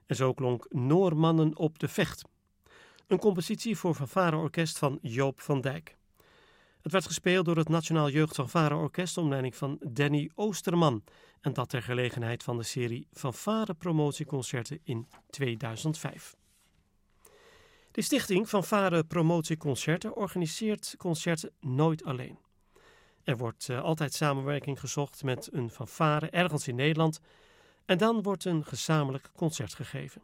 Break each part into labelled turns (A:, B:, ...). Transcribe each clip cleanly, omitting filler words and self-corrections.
A: En zo klonk Noormannen op de Vecht, een compositie voor fanfareorkest van Joop van Dijk. Het werd gespeeld door het Nationaal Jeugdfanfareorkest onder leiding van Danny Oosterman en dat ter gelegenheid van de serie Fanfare Promotieconcerten in 2005. De stichting Fanfare Promotieconcerten organiseert concerten nooit alleen. Er wordt altijd samenwerking gezocht met een fanfare ergens in Nederland en dan wordt een gezamenlijk concert gegeven.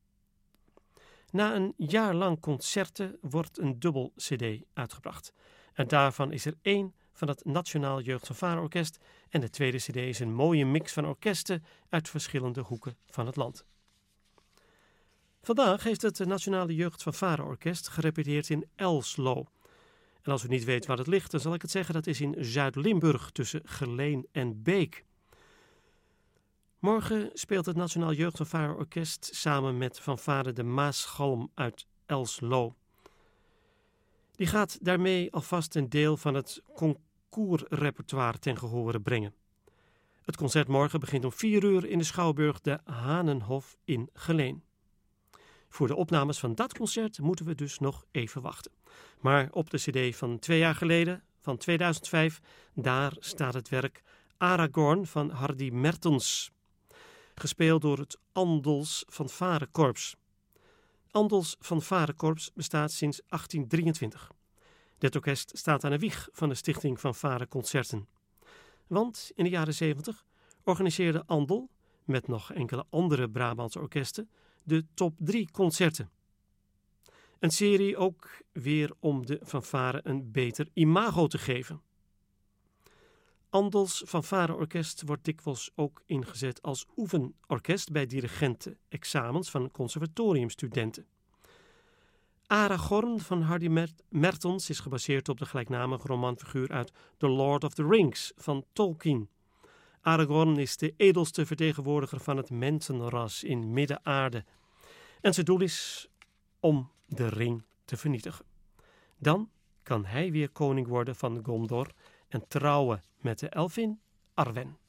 A: Na een jaar lang concerten wordt een dubbel cd uitgebracht. En daarvan is er 1 van het Nationaal Jeugdfanfareorkest en de tweede cd is een mooie mix van orkesten uit verschillende hoeken van het land. Vandaag heeft het Nationale Jeugdfanfareorkest gerepeteerd in Elslo. En als u niet weet waar het ligt, dan zal ik het zeggen, dat is in Zuid-Limburg tussen Geleen en Beek. Morgen speelt het Nationaal Jeugdfanfareorkest samen met fanfare de Maasgalm uit Elslo. Die gaat daarmee alvast een deel van het concoursrepertoire ten gehore brengen. Het concert morgen begint om 4 uur in de Schouwburg de Hanenhof in Geleen. Voor de opnames van dat concert moeten we dus nog even wachten. Maar op de cd van 2 jaar geleden, van 2005, daar staat het werk Aragorn van Hardy Mertens, gespeeld door het Andels Fanfarekorps. Andels Fanfarekorps bestaat sinds 1823. Dit orkest staat aan de wieg van de Stichting Fanfare Concerten. Want in de jaren 70 organiseerde Andel, met nog enkele andere Brabantse orkesten, de top 3 concerten. Een serie ook weer om de fanfare een beter imago te geven. Andels Fanfareorkest wordt dikwijls ook ingezet als oefenorkest bij dirigenten-examens van conservatoriumstudenten. Aragorn van Hardy Mertens is gebaseerd op de gelijknamige romanfiguur uit The Lord of the Rings van Tolkien. Aragorn is de edelste vertegenwoordiger van het mensenras in Midden-aarde. En zijn doel is om de ring te vernietigen. Dan kan hij weer koning worden van Gondor en trouwen met de elfin Arwen.